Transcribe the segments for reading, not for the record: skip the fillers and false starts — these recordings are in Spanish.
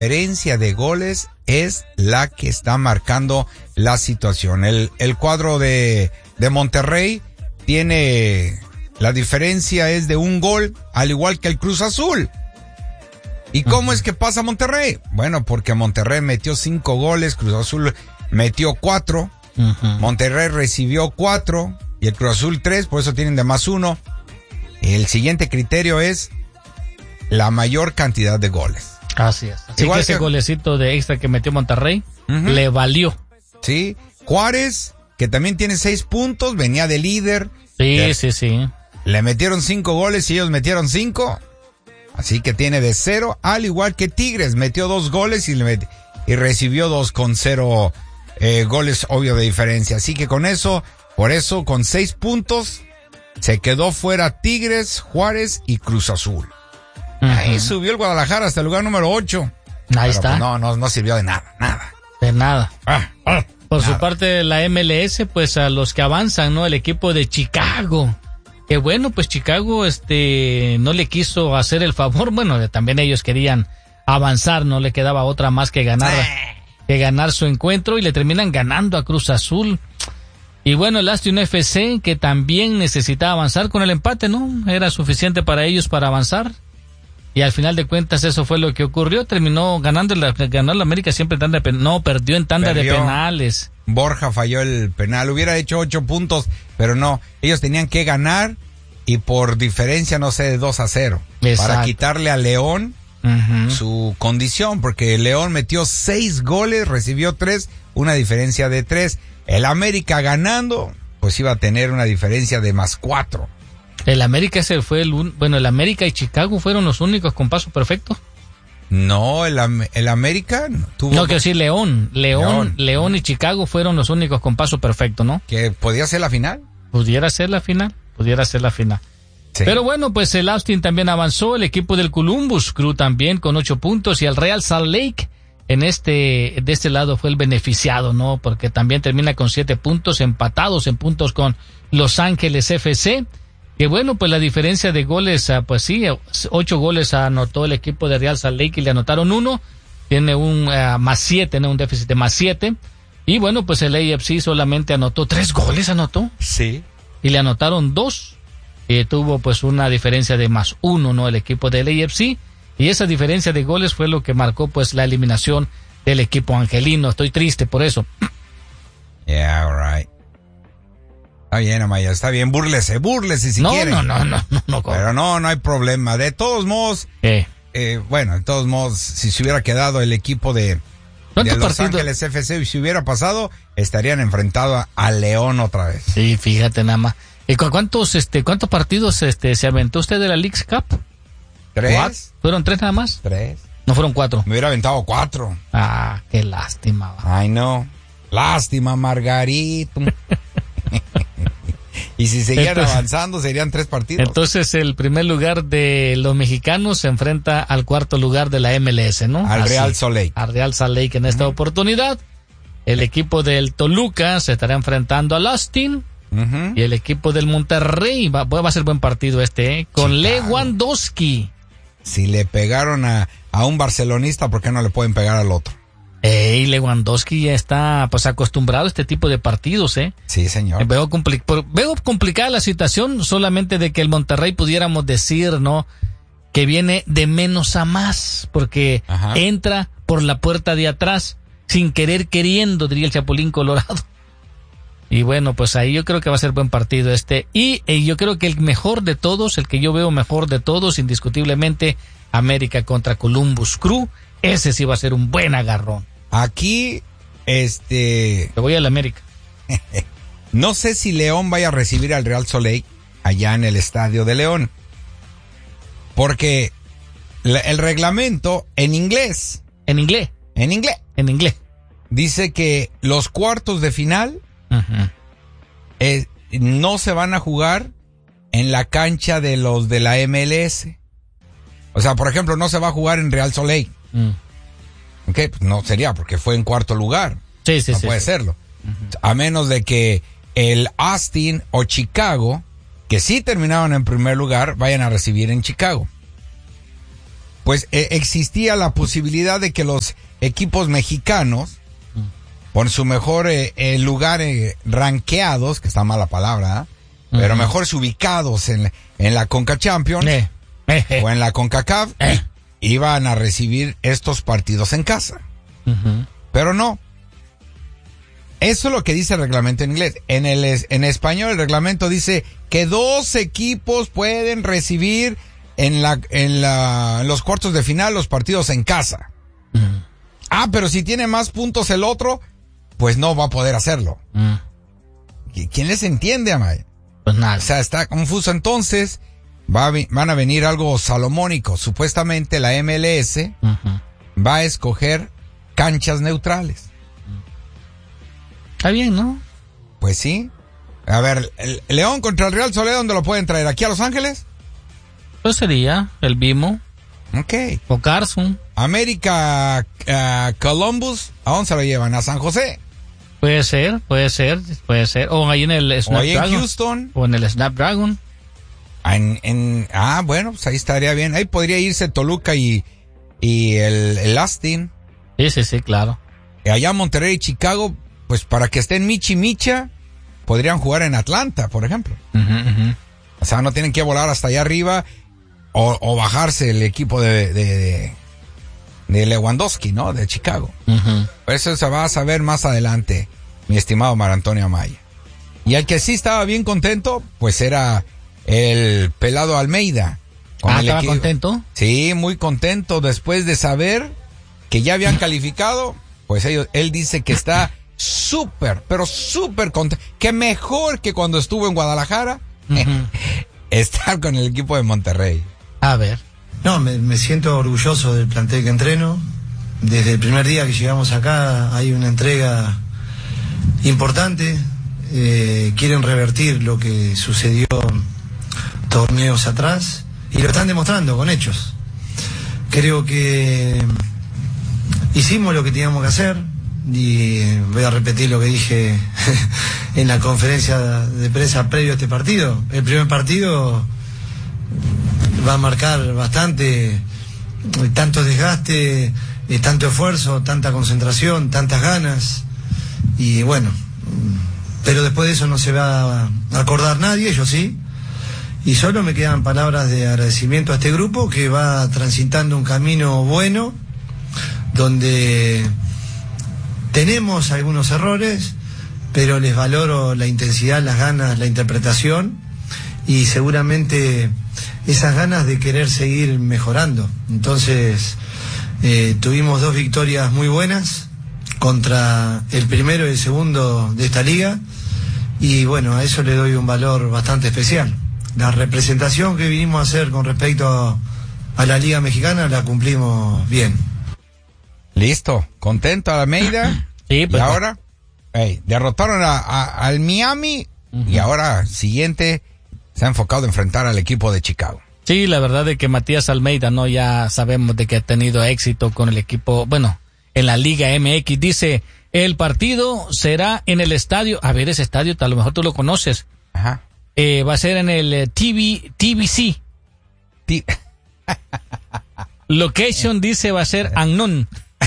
diferencia de goles es la que está marcando la situación. El cuadro de Monterrey tiene, la diferencia es de un gol, al igual que el Cruz Azul. ¿Y cómo es que pasa Monterrey? Bueno, porque Monterrey metió 5 goles, Cruz Azul metió 4, Monterrey recibió 4 y el Cruz Azul 3, por eso tienen de más 1. El siguiente criterio es la mayor cantidad de goles. Así es. Así igual que ese golecito de extra que metió Monterrey, le valió. Sí, Juárez, que también tiene 6 puntos, venía de líder. Sí. Le metieron 5 goles y ellos metieron 5. Así que tiene de 0, al igual que Tigres, metió 2 goles y recibió 2 con 0 goles, obvio, de diferencia. Así que con eso, por eso, con 6 puntos, se quedó fuera Tigres, Juárez y Cruz Azul. Ahí subió el Guadalajara hasta el lugar número 8. Ahí está. Pues no sirvió de nada. De nada. Por su parte, la MLS, pues a los que avanzan, ¿no? El equipo de Chicago. Que bueno, pues Chicago no le quiso hacer el favor. Bueno, también ellos querían avanzar, no le quedaba otra más que ganar su encuentro y le terminan ganando a Cruz Azul. Y bueno, el Austin FC, que también necesitaba avanzar con el empate, ¿no? Era suficiente para ellos para avanzar. Y al final de cuentas eso fue lo que ocurrió. Terminó ganó la América siempre en tanda de penales. No, perdió en tanda de penales. Borja falló el penal. Hubiera hecho 8 puntos, pero no. Ellos tenían que ganar y por diferencia, no sé, de 2-0. Exacto. Para quitarle a León su condición, porque León metió 6 goles, recibió 3, una diferencia de 3. El América ganando, pues iba a tener una diferencia de más 4. El América el América y Chicago fueron los únicos con paso perfecto. No, el América tuvo... No, quiero decir León y Chicago fueron los únicos con paso perfecto, ¿no? ¿Que podía ser la final? Pudiera ser la final. Sí. Pero bueno, pues el Austin también avanzó, el equipo del Columbus Crew también con 8 puntos y el Real Salt Lake de este lado fue el beneficiado, ¿no? Porque también termina con 7 puntos, empatados en puntos con Los Ángeles FC. Que bueno, pues la diferencia de goles, pues sí, 8 goles anotó el equipo de Real Salt Lake y le anotaron 1. Tiene un más 7, ¿no? Un déficit de más 7. Y bueno, pues el AFC solamente anotó 3 goles, anotó. Sí. Y le anotaron 2. Tuvo pues una diferencia de más 1, ¿no? El equipo del AFC. Y esa diferencia de goles fue lo que marcó pues la eliminación del equipo angelino. Estoy triste por eso. Yeah, all right. Está bien, Amaya, está bien, búrlese si quiere. No. Pero no hay problema. De todos modos, bueno, de todos modos, si se hubiera quedado el equipo de Los Ángeles FC y si hubiera pasado, estarían enfrentados a León otra vez. Sí, fíjate nada más. ¿Y cuántos partidos se aventó usted de la Leagues Cup? 3. ¿Cuatro? ¿Fueron 3 nada más? 3. No fueron 4. Me hubiera aventado 4. Ah, qué lástima. Ay, no. Lástima, Margarito. Y si seguían avanzando, serían 3 partidos. Entonces, el primer lugar de los mexicanos se enfrenta al cuarto lugar de la MLS, ¿no? Al Real Salt Lake. Al Real Salt Lake en esta oportunidad. El equipo del Toluca se estará enfrentando al Austin. Y el equipo del Monterrey va a ser buen partido con Chicago. Lewandowski. Si le pegaron a un barcelonista, ¿por qué no le pueden pegar al otro? Lewandowski ya está pues acostumbrado a este tipo de partidos, Sí, señor. Veo complicada la situación, solamente de que el Monterrey pudiéramos decir, ¿no? Que viene de menos a más, porque entra por la puerta de atrás, sin querer queriendo, diría el Chapulín Colorado. Y bueno, pues ahí yo creo que va a ser buen partido Y yo creo que el mejor de todos, el que yo veo mejor de todos, indiscutiblemente, América contra Columbus Crew. Ese sí va a ser un buen agarrón. Aquí, Me voy al América. No sé si León vaya a recibir al Real Salt Lake allá en el Estadio de León. Porque el reglamento en inglés. En inglés. Dice que los cuartos de final no se van a jugar en la cancha de los de la MLS. O sea, por ejemplo, no se va a jugar en Real Salt Lake. Okay, pues no sería porque fue en cuarto lugar. No puede serlo. A menos de que el Austin o Chicago, que sí terminaron en primer lugar, vayan a recibir en Chicago. pues existía la posibilidad de que los equipos mexicanos, por su mejor lugar rankeados, que está mala palabra, pero mejores ubicados en la Conca Champions o en la CONCACAF, iban a recibir estos partidos en casa. Pero no. Eso es lo que dice el reglamento en inglés. En español el reglamento dice que 2 equipos pueden recibir en los cuartos de final los partidos en casa. Pero si tiene más puntos el otro, pues no va a poder hacerlo. ¿Quién les entiende, Amaya? Pues nada. O sea, está confuso. Entonces van a venir algo salomónico. Supuestamente la MLS va a escoger canchas neutrales. Está bien, ¿no? Pues sí. A ver, el León contra el Real Soledad, ¿dónde lo pueden traer? ¿Aquí a Los Ángeles? Pues sería el Bimo. Ok. O Carson. América Columbus, ¿a dónde se lo llevan? ¿A San José? Puede ser. O ahí en el Snapdragon. O ahí en Houston. O en el Snapdragon. Bueno, pues ahí estaría bien. Ahí podría irse Toluca y el Austin. Sí, claro. Y allá Monterrey y Chicago, pues para que estén Michi Micha, podrían jugar en Atlanta, por ejemplo. O sea, no tienen que volar hasta allá arriba o bajarse el equipo de Lewandowski, ¿no? De Chicago. Eso se va a saber más adelante, mi estimado Mar Antonio Amaya. Y el que sí estaba bien contento, pues era el pelado Almeida. ¿Estaba contento? Sí, muy contento después de saber que ya habían calificado. Pues él dice que está súper, pero súper contento. Que mejor que cuando estuvo en Guadalajara, estar con el equipo de Monterrey. A ver. No, me siento orgulloso del plantel que entreno. Desde el primer día que llegamos acá hay una entrega importante. Quieren revertir lo que sucedió torneos atrás y lo están demostrando con hechos. Creo que hicimos lo que teníamos que hacer y voy a repetir lo que dije en la conferencia de prensa previo a este partido. El primer partido va a marcar bastante, tanto desgaste, tanto esfuerzo, tanta concentración, tantas ganas y bueno, pero después de eso no se va a acordar nadie, yo sí, y solo me quedan palabras de agradecimiento a este grupo que va transitando un camino bueno donde tenemos algunos errores, pero les valoro la intensidad, las ganas, la interpretación y seguramente esas ganas de querer seguir mejorando. Entonces tuvimos 2 victorias muy buenas contra el primero y el segundo de esta liga y bueno, a eso le doy un valor bastante especial. La representación que vinimos a hacer con respecto a la liga mexicana la cumplimos bien. Listo, contento Almeida. Sí, pues y ahora derrotaron al Miami y ahora siguiente se ha enfocado a enfrentar al equipo de Chicago. Sí, la verdad es que Matías Almeida, ¿no? Ya sabemos de que ha tenido éxito con el equipo, bueno, en la Liga MX. Dice, el partido será en el estadio, a ver, ese estadio, a lo mejor tú lo conoces. Ajá. Va a ser en el TBC. Location dice va a ser unknown.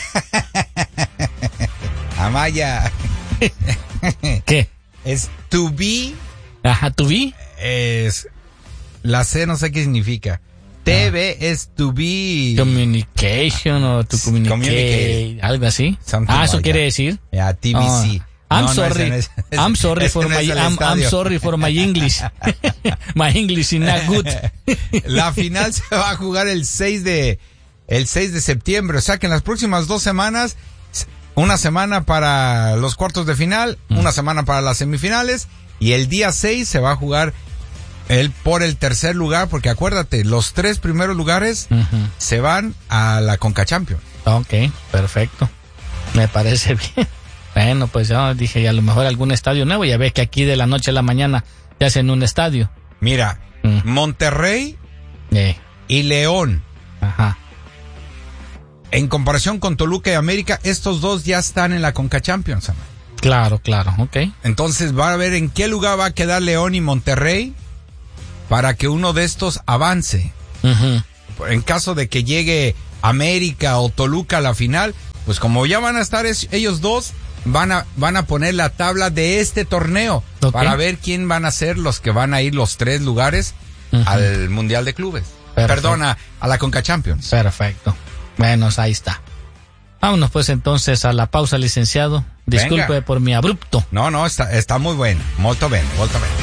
Amaya. ¿Qué? Es to be. Ajá, to be. Es la C, no sé qué significa. TV es to be. Communication o to communicate. Algo así. Eso quiere decir. TBC. I'm sorry for my English. My English is not good. La final se va a jugar el 6 de septiembre, o sea que en las próximas 2 semanas, una semana para los cuartos de final, una semana para las semifinales y el día 6 se va a jugar por el tercer lugar, porque acuérdate, los 3 primeros lugares se van a la Conca Champions. Ok, perfecto. Me parece bien. Bueno, pues yo dije, a lo mejor algún estadio nuevo. Ya ves que aquí de la noche a la mañana te hacen un estadio. Mira, Monterrey y León. Ajá. En comparación con Toluca y América, estos 2 ya están en la Conca Champions. Claro, ok. Entonces va a ver en qué lugar va a quedar León y Monterrey para que uno de estos avance. en caso de que llegue América o Toluca a la final, pues como ya van a estar ellos dos, van a poner la tabla de este torneo para ver quién van a ser los que van a ir los 3 lugares al Mundial de Clubes. Perdona, a la Conca Champions. Perfecto. Bueno, ahí está. Vámonos pues entonces a la pausa, licenciado. Disculpe Venga. por mi abrupto. No, está muy bueno. Molto bene, molto bene.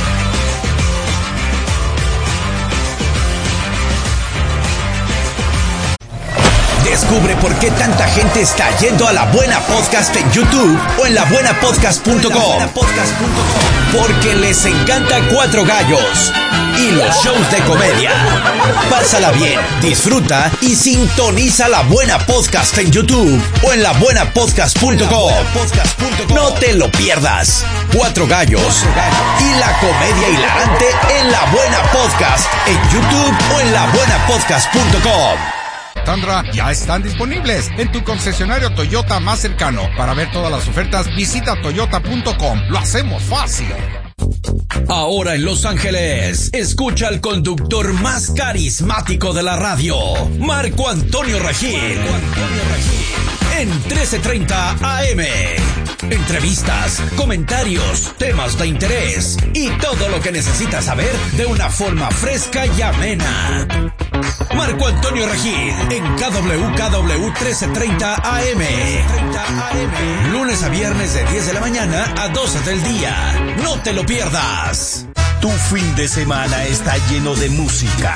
Descubre por qué tanta gente está yendo a La Buena Podcast en YouTube o en labuenapodcast.com. Porque les encanta Cuatro Gallos y los shows de comedia. Pásala bien, disfruta y sintoniza La Buena Podcast en YouTube o en labuenapodcast.com. No te lo pierdas. Cuatro Gallos y la comedia hilarante en La Buena Podcast en YouTube o en labuenapodcast.com. Tundra ya están disponibles en tu concesionario Toyota más cercano. Para ver todas las ofertas, visita toyota.com. Lo hacemos fácil. Ahora en Los Ángeles, escucha al conductor más carismático de la radio, Marco Antonio Regil. En 1330 AM. Entrevistas, comentarios, temas de interés y todo lo que necesitas saber de una forma fresca y amena. Marco Antonio Regil en KWKW 1330 AM. Lunes a viernes de 10 de la mañana a 12 del día. No te lo pierdas. Tu fin de semana está lleno de música,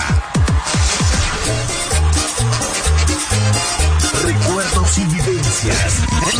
recuerdos y vivencias.